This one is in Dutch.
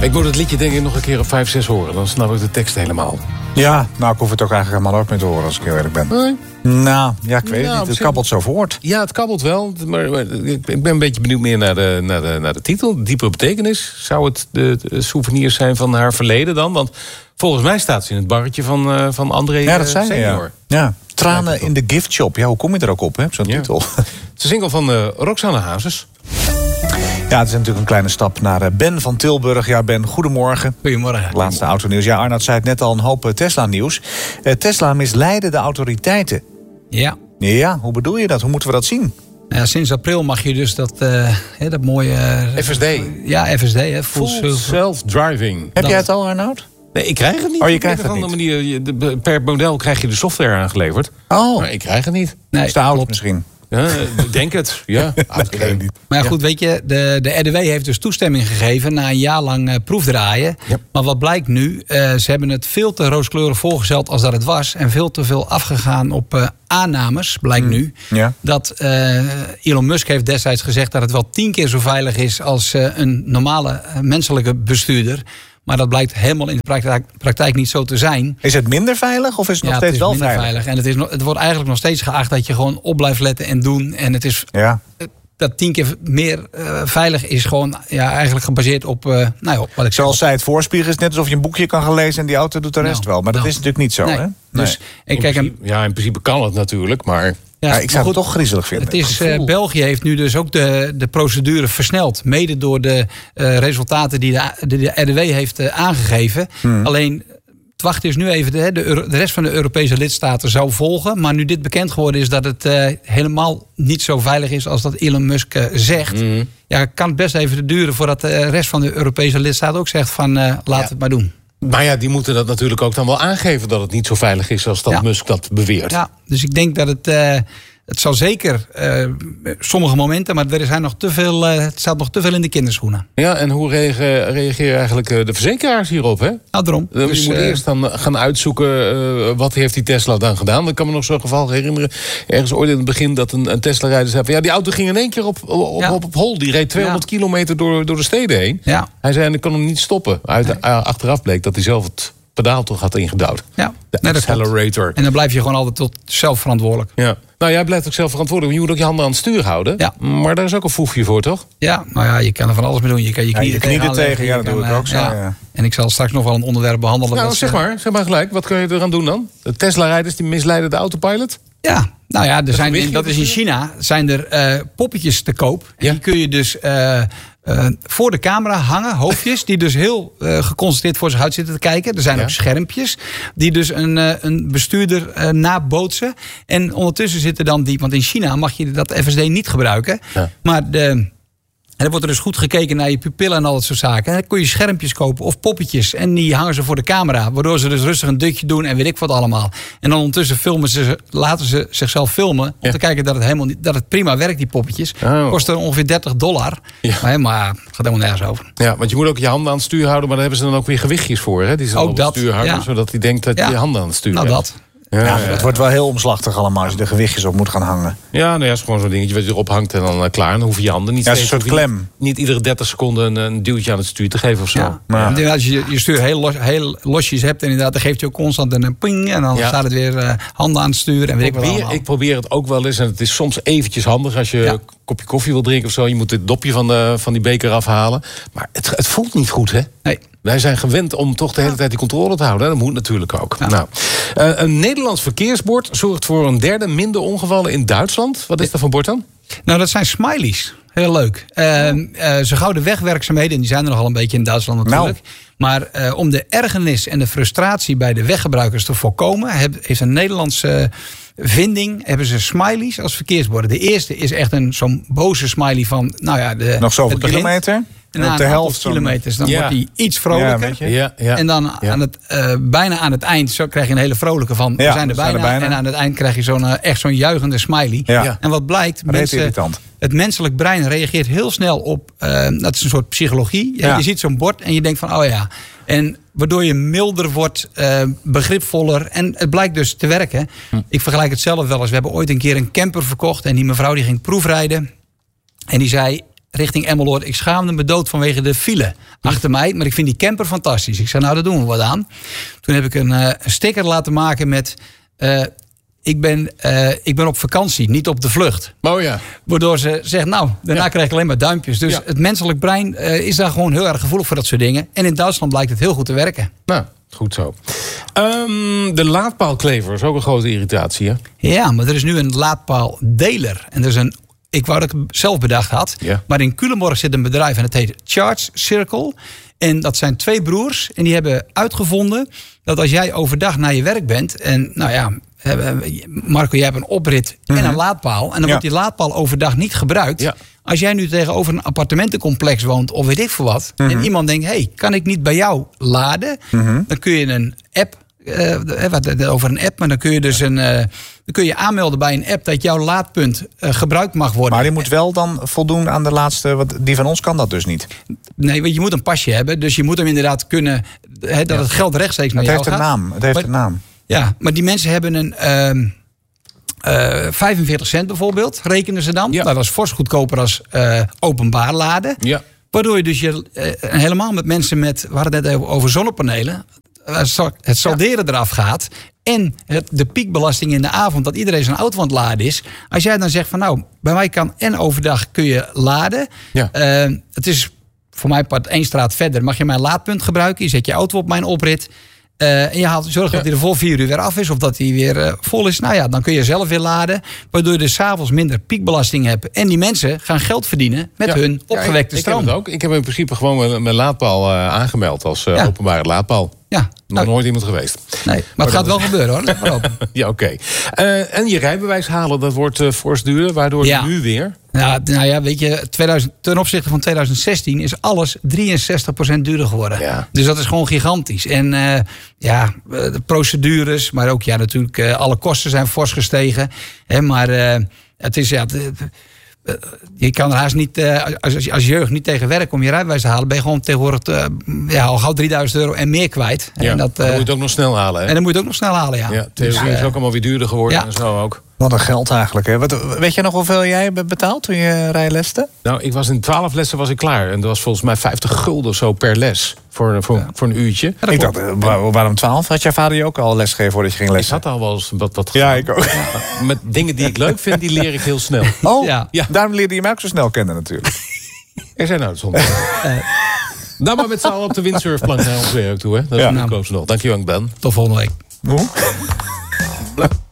Ik moet het liedje denk ik nog een keer op 5-6 horen. Dan snap ik de tekst helemaal. Ja, nou ik hoef het ook eigenlijk helemaal nooit meer te horen als ik heel eerlijk ben. Nee. Nou, ja, ik weet het niet. Het kabbelt zo voort. Ja, het kabbelt wel. Maar ik ben een beetje benieuwd meer naar de titel. De diepere betekenis. Zou het de souvenirs zijn van haar verleden dan? Want volgens mij staat ze in het barretje van André Ja, dat zijn senior. Ja. Tranen in de gift shop. Ja, hoe kom je er ook op, hè? Zo'n titel. Het is een single van Roxanne Hazes. Ja, het is natuurlijk een kleine stap naar Ben van Tilburg. Ja, Ben, goedemorgen. Goedemorgen. Laatste autonieuws. Ja, Arnoud zei het net al, een hoop Tesla-nieuws. Tesla misleidde de autoriteiten. Ja. Ja, hoe bedoel je dat? Hoe moeten we dat zien? Ja, sinds april mag je dus dat mooie... FSD. Ja, FSD. Hè, Full self-driving. Heb jij het al, Arnoud? Nee, ik krijg het niet. Oh, je krijgt het op een niet. manier, per model krijg je de software aangeleverd. Oh, Maar ik krijg het niet. Nee, is te oud klopt. misschien. Ja, denk het. Ja. Maar ja, goed, weet je, de RDW heeft dus toestemming gegeven na een jaar lang proefdraaien. Ja. Maar wat blijkt nu? Ze hebben het veel te rooskleurig voorgesteld als dat het was. En veel te veel afgegaan op aannames, blijkt nu. Ja. Dat Elon Musk heeft destijds gezegd dat het wel 10 keer zo veilig is als een normale menselijke bestuurder. Maar dat blijkt helemaal in de praktijk niet zo te zijn. Is het minder veilig of is het nog steeds wel minder veilig? En het wordt eigenlijk nog steeds geacht dat je gewoon op blijft letten en doen. En het is Ja. dat 10 keer meer veilig is gewoon eigenlijk gebaseerd op wat ik Zoals zij het voorspiegelen, is net alsof je een boekje kan gaan lezen en die auto doet de rest wel. Maar dat is natuurlijk niet zo, Nee. hè? Dus, en kijk, in principe kan het natuurlijk, maar... Ja, ik zou maar het toch griezelig vinden. Het is, België heeft nu dus ook de procedure versneld. Mede door de resultaten die de RDW heeft aangegeven. Alleen, het wachten is nu even. De rest van de Europese lidstaten zou volgen. Maar nu dit bekend geworden is dat het helemaal niet zo veilig is als dat Elon Musk zegt. Ja, kan het best even duren voordat de rest van de Europese lidstaten ook zegt van laat het maar doen. Maar ja, die moeten dat natuurlijk ook dan wel aangeven dat het niet zo veilig is als dat Musk dat beweert. Ja, dus ik denk dat het zal zeker sommige momenten, maar er zijn nog te veel, het staat nog te veel in de kinderschoenen. Ja, en hoe reageren eigenlijk de verzekeraars hierop? Hè? Nou, daarom. Je moet eerst dan gaan uitzoeken wat heeft die Tesla dan gedaan. Ik kan me nog zo'n geval herinneren, ergens ooit in het begin, dat een Tesla-rijder zei van ja, die auto ging in één keer op hol. Die reed 200 kilometer door de steden heen. Ja. Hij zei, en ik kon hem niet stoppen. Achteraf bleek dat hij zelf het pedaal toch had ingedouwd. Ja. De accelerator. En dan blijf je gewoon altijd tot zelf verantwoordelijk. Ja. Nou, jij blijft ook zelf verantwoordelijk. Je moet ook je handen aan het stuur houden. Ja. Maar daar is ook een foefje voor, toch? Ja, nou ja, je kan er van alles mee doen. Je kan je knieën tegen. Ja, dat doe ik ook zo. Ja. En ik zal straks nog wel een onderwerp behandelen. Nou, zeg maar gelijk. Wat kun je eraan doen dan? De Tesla-rijders die misleiden de autopilot? Ja, nou ja, dat is in China. Zijn er poppetjes te koop. En die kun je dus voor de camera hangen, hoofdjes, die dus heel geconcentreerd voor zich uit zitten te kijken. Er zijn ook schermpjes die dus een bestuurder nabootsen. En ondertussen zitten dan want in China mag je dat FSD niet gebruiken. Ja. Maar en dan wordt er dus goed gekeken naar je pupillen en al dat soort zaken. En dan kun je schermpjes kopen of poppetjes. En die hangen ze voor de camera. Waardoor ze dus rustig een dutje doen en weet ik wat allemaal. En dan ondertussen laten ze zichzelf filmen. Om te kijken dat het prima werkt, die poppetjes. Kost ongeveer $30. Ja. Maar het gaat helemaal nergens over. Ja, want je moet ook je handen aan het stuur houden. Maar daar hebben ze dan ook weer gewichtjes voor. Hè? Die ze op het stuur houden. Zodat hij denkt dat je handen aan het stuur hebt. Dat. Ja, het wordt wel heel omslachtig allemaal als je de gewichtjes op moet gaan hangen. Ja, nou ja, het is gewoon zo'n dingetje wat je erop hangt en dan klaar. Dan hoef je handen niet steeds... Ja, een soort klem. Niet iedere 30 seconden een duwtje aan het stuur te geven of zo. Ja. Maar als je je stuur heel losjes hebt, inderdaad, dan geeft je ook constant een ping. En dan staat het weer handen aan het stuur. En weet ik wat allemaal. Ik probeer het ook wel eens. En het is soms eventjes handig als je een kopje koffie wil drinken of zo. Je moet het dopje van die beker afhalen. Maar het voelt niet goed, hè? Nee. Wij zijn gewend om toch de hele tijd die controle te houden. Dat moet natuurlijk ook. Ja. Nou, een Nederlands verkeersbord zorgt voor een derde minder ongevallen in Duitsland. Wat is dat voor bord dan? Nou, dat zijn smileys. Heel leuk. Ze houden wegwerkzaamheden. En die zijn er nogal een beetje in Duitsland natuurlijk. Maar om de ergernis en de frustratie bij de weggebruikers te voorkomen, heeft een Nederlandse vinding, hebben ze smileys als verkeersborden. De eerste is echt zo'n boze smiley van, nog zoveel kilometer? En na de helft kilometers, dan wordt hij iets vrolijker. Ja. En dan bijna aan het eind zo krijg je een hele vrolijke van, we zijn er bijna. En aan het eind krijg je echt zo'n juichende smiley. Ja. En wat blijkt, het menselijk brein reageert heel snel op, dat is een soort psychologie. Ja. Je ziet zo'n bord en je denkt van, oh ja. En waardoor je milder wordt, begripvoller. En het blijkt dus te werken. Ik vergelijk het zelf wel eens. We hebben ooit een keer een camper verkocht. En die mevrouw die ging proefrijden. En die zei, richting Emmeloord. Ik schaamde me dood vanwege de file achter mij. Maar ik vind die camper fantastisch. Ik zei, nou, daar doen we wat aan. Toen heb ik een sticker laten maken met... Ik ben op vakantie, niet op de vlucht. Oh ja. Waardoor ze zegt, nou, daarna krijg ik alleen maar duimpjes. Dus het menselijk brein is daar gewoon heel erg gevoelig voor dat soort dingen. En in Duitsland blijkt het heel goed te werken. Nou, goed zo. De laadpaalklever is ook een grote irritatie, hè? Ja, maar er is nu een laadpaaldeler. En er is ik wou dat ik het zelf bedacht had. Ja. Maar in Culemborg zit een bedrijf en het heet Charge Circle. En dat zijn 2 broers. En die hebben uitgevonden dat als jij overdag naar je werk bent... en nou ja, Marco, jij hebt een oprit en een laadpaal... en dan wordt die laadpaal overdag niet gebruikt... Ja. Als jij nu tegenover een appartementencomplex woont... of weet ik veel wat... en iemand denkt, hey, kan ik niet bij jou laden? Dan kun je een app... over een app, maar dan kun je dus dan kun je aanmelden bij een app dat jouw laadpunt gebruikt mag worden. Maar die moet wel dan voldoen aan de laatste, want die van ons kan dat dus niet. Nee, want je moet een pasje hebben, dus je moet hem inderdaad kunnen, dat het geld rechtstreeks naar jou gaat. Het heeft een naam. Ja, maar die mensen hebben een 45 cent bijvoorbeeld, rekenen ze dan. Ja. Dat is fors goedkoper als openbaar laden. Ja. Waardoor je dus helemaal met mensen we hadden het net over zonnepanelen... het salderen eraf gaat... en de piekbelasting in de avond... dat iedereen zijn auto aan het laden is. Als jij dan zegt van nou, bij mij kan en overdag kun je laden. Ja. Het is voor mij part 1 straat verder. Mag je mijn laadpunt gebruiken? Je zet je auto op mijn oprit... en je zorgt dat hij er voor 4 uur weer af is... of dat hij weer vol is. Nou ja, dan kun je zelf weer laden... waardoor je dus 's avonds minder piekbelasting hebt. En die mensen gaan geld verdienen met hun opgewekte stroom. Ik heb het ook. Ik heb in principe gewoon mijn laadpaal aangemeld... als openbare laadpaal. Ja. Nog nooit iemand geweest. Nee, maar het gaat wel gebeuren hoor. Let maar op. Ja, oké. En je rijbewijs halen, dat wordt fors duurder. Waardoor nu weer... Nou ja, weet je, ten opzichte van 2016 is alles 63% duurder geworden. Ja. Dus dat is gewoon gigantisch. En de procedures, maar ook natuurlijk alle kosten zijn fors gestegen. Maar het is je kan er haast niet, als jeugd niet tegen werk om je rijbewijs te halen, ben je gewoon tegenwoordig al gauw €3.000 en meer kwijt. Ja, en dan moet je het ook nog snel halen. Hè? En dan moet je het ook nog snel halen, ja. Theorie is ook allemaal weer duurder geworden en zo ook. Wat een geld eigenlijk. Hè? Weet je nog hoeveel jij betaald toen je rijlesten? Nou, ik was in 12 lessen was ik klaar. En dat was volgens mij 50 gulden of zo per les. Voor een uurtje. Ja, ik dacht, waarom 12? Had jouw vader je ook al lesgegeven voordat je ging lessen? Ik had al wel eens wat ja, ik ook. Ja, met dingen die ik leuk vind, die leer ik heel snel. Oh, ja. Daarom leerde je mij ook zo snel kennen natuurlijk. Er zijn nou zondag. Nou, maar met z'n allen op de windsurfplank naar ons werk toe. Hè? Dat is een nog. Dankjewel, Ben. Tot volgende week.